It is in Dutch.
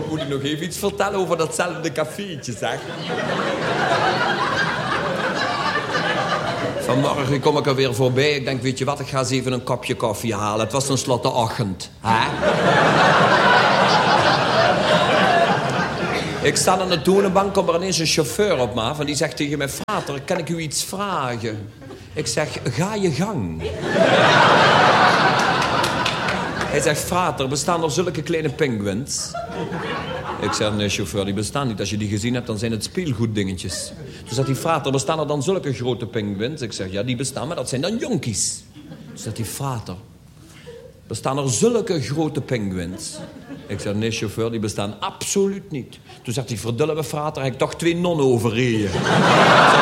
moet ik nog even iets vertellen over datzelfde cafeetje, zeg. Vanmorgen kom ik er weer voorbij. Ik denk, weet je wat, ik ga eens even een kopje koffie halen. Het was tenslotte ochtend, hè? Ik sta aan de toonbank, komt er ineens een chauffeur op me af... en die zegt tegen mij, Frater, kan ik u iets vragen? Ik zeg, ga je gang. Hij zegt, Frater, bestaan er zulke kleine pinguïns? Ik zeg, nee, chauffeur, die bestaan niet. Als je die gezien hebt, dan zijn het speelgoeddingetjes. Toen zegt hij, Frater, bestaan er dan zulke grote pinguïns? Ik zeg, ja, die bestaan, maar dat zijn dan jonkies. Toen zegt hij, Frater, bestaan er zulke grote pinguïns? Ik zeg, nee, chauffeur, die bestaan absoluut niet. Toen zegt hij, verdulle me, Frater, heb ik toch 2 nonnen overreden.